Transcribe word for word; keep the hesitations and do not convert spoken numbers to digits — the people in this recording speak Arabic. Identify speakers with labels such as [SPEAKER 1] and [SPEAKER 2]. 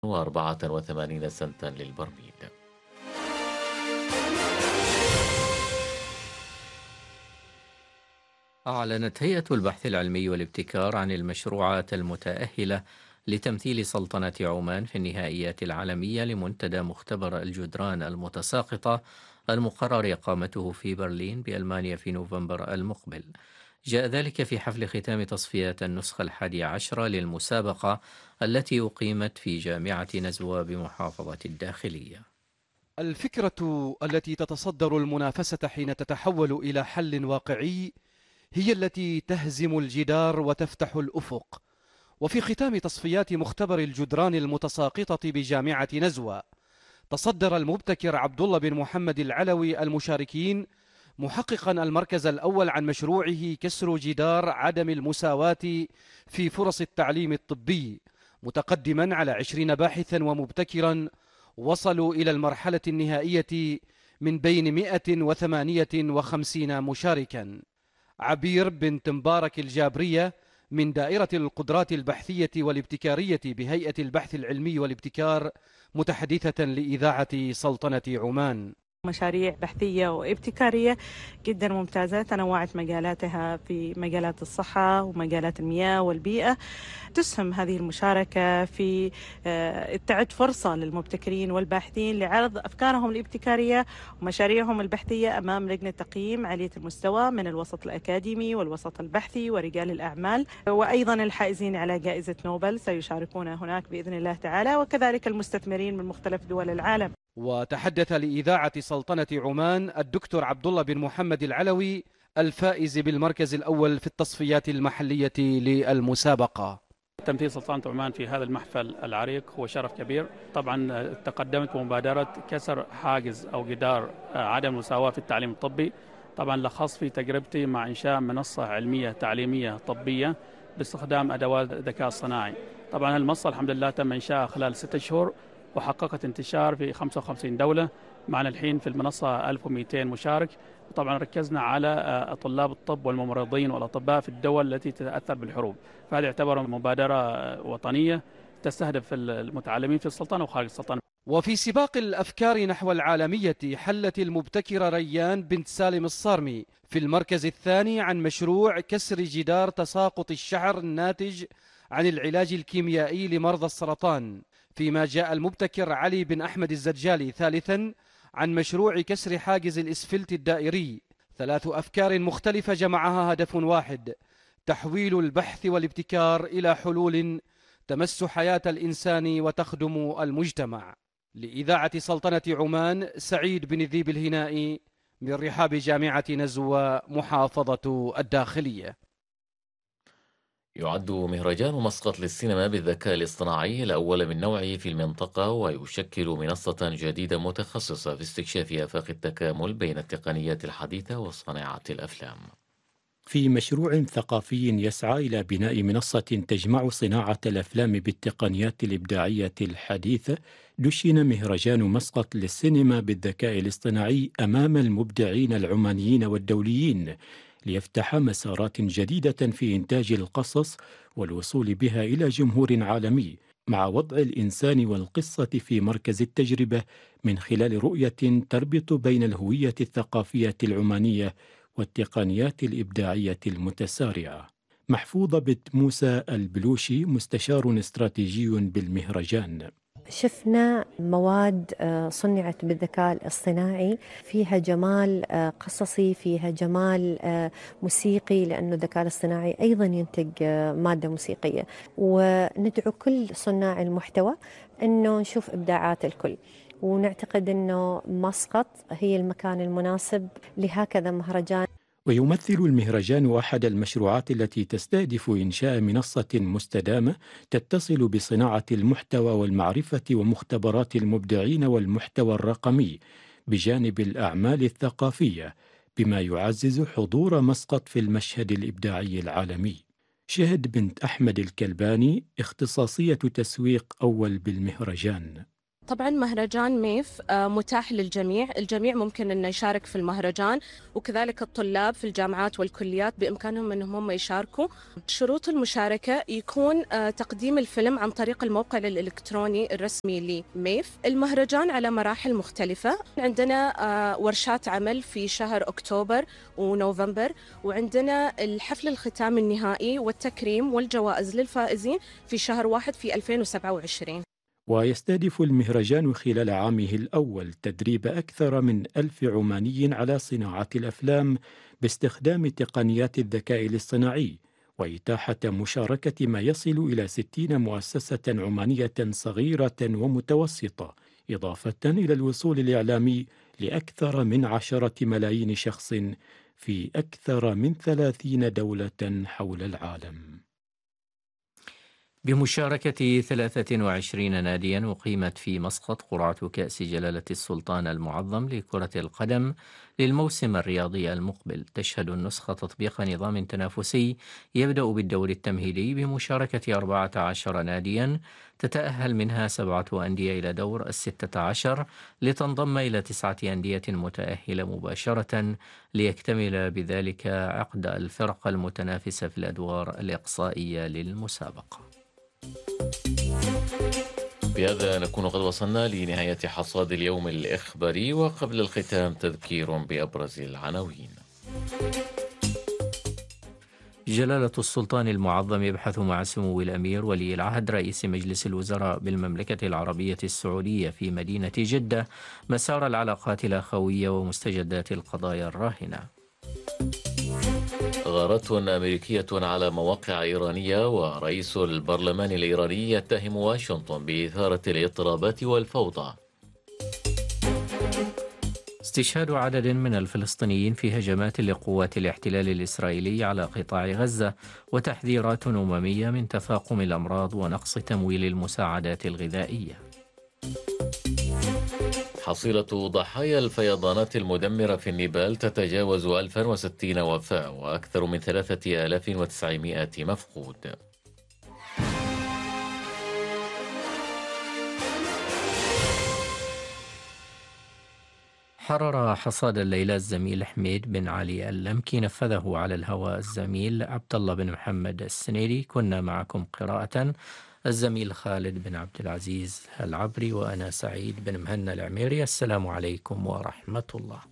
[SPEAKER 1] وأربعة وثمانين سنتا للبرميل.
[SPEAKER 2] أعلنت هيئة البحث العلمي والابتكار عن المشروعات المتأهلة لتمثيل سلطنة عمان في النهائيات العالمية لمنتدى مختبر الجدران المتساقطة المقرر إقامته في برلين بألمانيا في نوفمبر المقبل. جاء ذلك في حفل ختام تصفيات النسخة الحادية عشرة للمسابقة التي أقيمت في جامعة نزوى بمحافظة الداخلية.
[SPEAKER 3] الفكرة التي تتصدر المنافسة حين تتحول إلى حل واقعي هي التي تهزم الجدار وتفتح الأفق. وفي ختام تصفيات مختبر الجدران المتساقطة بجامعة نزوى، تصدر المبتكر عبد الله بن محمد العلوي المشاركين محققا المركز الأول عن مشروعه كسر جدار عدم المساواة في فرص التعليم الطبي، متقدما على عشرين باحثا ومبتكرا وصلوا إلى المرحلة النهائية من بين مئة وثمانية وخمسين مشاركا. عبير بنت مبارك الجابرية من دائرة القدرات البحثية والابتكارية بهيئة البحث العلمي والابتكار، متحدثة لإذاعة سلطنة عمان.
[SPEAKER 4] مشاريع بحثية وابتكارية جدا ممتازة، تنوعت مجالاتها في مجالات الصحة ومجالات المياه والبيئة. تسهم هذه المشاركة في تعد فرصة للمبتكرين والباحثين لعرض أفكارهم الابتكارية ومشاريعهم البحثية أمام لجنة تقييم عالية المستوى من الوسط الأكاديمي والوسط البحثي ورجال الأعمال، وأيضا الحائزين على جائزة نوبل سيشاركون هناك بإذن الله تعالى، وكذلك المستثمرين من مختلف دول العالم.
[SPEAKER 3] وتحدث لإذاعة سلطنة عمان الدكتور عبد الله بن محمد العلوي الفائز بالمركز الأول في التصفيات المحلية للمسابقة.
[SPEAKER 5] تمثيل سلطنة عمان في هذا المحفل العريق هو شرف كبير. طبعا تقدمت بمبادرة كسر حاجز أو جدار عدم المساواة في التعليم الطبي، طبعا لخص في تجربتي مع إنشاء منصة علمية تعليمية طبية باستخدام أدوات الذكاء الصناعي. طبعا المنصة الحمد لله تم إنشائها خلال ستة شهور وحققت انتشار في خمسة وخمسين دولة. معنا الحين في المنصة ألف ومئتين مشارك. طبعا ركزنا على طلاب الطب والممرضين والأطباء في الدول التي تتأثر بالحروب، فهذا يعتبر مبادرة وطنية تستهدف المتعلمين في السلطنة وخارج السلطنة.
[SPEAKER 3] وفي سباق الأفكار نحو العالمية حلت المبتكرة ريان بنت سالم الصارمي في المركز الثاني عن مشروع كسر جدار تساقط الشعر الناتج عن العلاج الكيميائي لمرضى السرطان، فيما جاء المبتكر علي بن أحمد الزرجالي ثالثا عن مشروع كسر حاجز الإسفلت الدائري. ثلاث أفكار مختلفة جمعها هدف واحد: تحويل البحث والابتكار إلى حلول تمس حياة الإنسان وتخدم المجتمع. لإذاعة سلطنة عمان، سعيد بن ذيب الهنائي من رحاب جامعة نزوى محافظة الداخلية.
[SPEAKER 1] يعد مهرجان مسقط للسينما بالذكاء الاصطناعي الأول من نوعه في المنطقة، ويشكل منصة جديدة متخصصة في استكشاف آفاق التكامل بين التقنيات الحديثة وصناعة الأفلام.
[SPEAKER 6] في مشروع ثقافي يسعى إلى بناء منصة تجمع صناعة الأفلام بالتقنيات الإبداعية الحديثة، دشن مهرجان مسقط للسينما بالذكاء الاصطناعي أمام المبدعين العمانيين والدوليين، ليفتح مسارات جديدة في إنتاج القصص والوصول بها إلى جمهور عالمي، مع وضع الإنسان والقصة في مركز التجربة من خلال رؤية تربط بين الهوية الثقافية العمانية والتقنيات الإبداعية المتسارعة. محفوظة بنت موسى البلوشي مستشار استراتيجي بالمهرجان:
[SPEAKER 7] شفنا مواد صنعت بالذكاء الاصطناعي فيها جمال قصصي، فيها جمال موسيقي، لأنه الذكاء الاصطناعي أيضا ينتج مادة موسيقية. وندعو كل صناع المحتوى أنه نشوف إبداعات الكل، ونعتقد أنه مسقط هي المكان المناسب لهكذا مهرجان.
[SPEAKER 6] ويمثل المهرجان أحد المشروعات التي تستهدف إنشاء منصة مستدامة تتصل بصناعة المحتوى والمعرفة ومختبرات المبدعين والمحتوى الرقمي بجانب الأعمال الثقافية، بما يعزز حضور مسقط في المشهد الإبداعي العالمي. شهد بنت أحمد الكلباني، اختصاصية تسويق أول بالمهرجان:
[SPEAKER 8] طبعا مهرجان ميف متاح للجميع، الجميع ممكن أنه يشارك في المهرجان، وكذلك الطلاب في الجامعات والكليات بإمكانهم أنهم هم يشاركوا. شروط المشاركة يكون تقديم الفيلم عن طريق الموقع الإلكتروني الرسمي لميف. المهرجان على مراحل مختلفة، عندنا ورشات عمل في شهر أكتوبر ونوفمبر، وعندنا الحفل الختام النهائي والتكريم والجوائز للفائزين في شهر واحد في ألفين وسبعة وعشرين.
[SPEAKER 6] ويستهدف المهرجان خلال عامه الأول تدريب أكثر من ألف عماني على صناعة الأفلام باستخدام تقنيات الذكاء الاصطناعي، وإتاحة مشاركة ما يصل إلى ستين مؤسسة عمانية صغيرة ومتوسطة، إضافة إلى الوصول الإعلامي لأكثر من عشرة ملايين شخص في أكثر من ثلاثين دولة حول العالم.
[SPEAKER 2] بمشاركة ثلاثة وعشرين ناديا أقيمت في مسقط قرعة كأس جلالة السلطان المعظم لكرة القدم للموسم الرياضي المقبل. تشهد النسخة تطبيق نظام تنافسي يبدأ بالدور التمهيدي بمشاركة أربعة عشر ناديا، تتأهل منها سبعة أندية إلى دور الستة عشر لتنضم إلى تسعة أندية متأهلة مباشرة، ليكتمل بذلك عقد الفرق المتنافسة في الأدوار الإقصائية للمسابقة.
[SPEAKER 1] بهذا نكون قد وصلنا لنهاية حصاد اليوم الإخباري، وقبل الختام تذكير بأبرز العناوين.
[SPEAKER 2] جلالة السلطان المعظم يبحث مع سمو الأمير ولي العهد رئيس مجلس الوزراء بالمملكة العربية السعودية في مدينة جدة مسار العلاقات الأخوية ومستجدات القضايا الراهنة.
[SPEAKER 1] غارات أمريكية على مواقع إيرانية، ورئيس البرلمان الإيراني يتهم واشنطن بإثارة الاضطرابات والفوضى.
[SPEAKER 2] استشهاد عدد من الفلسطينيين في هجمات لقوات الاحتلال الإسرائيلي على قطاع غزة، وتحذيرات أممية من تفاقم الأمراض ونقص تمويل المساعدات الغذائية.
[SPEAKER 1] حصيلة ضحايا الفيضانات المدمرة في النيبال تتجاوز ألفا وستين وفاة، وأكثر من ثلاثة آلاف وتسعمائة مفقود.
[SPEAKER 2] حرر حصاد الليلة الزميل حميد بن علي اللمكي، نفذه على الهواء الزميل عبد الله بن محمد السنيري. كنا معكم قراءة الزميل خالد بن عبد العزيز العبري، وأنا سعيد بن مهنا العميري. السلام عليكم ورحمة الله.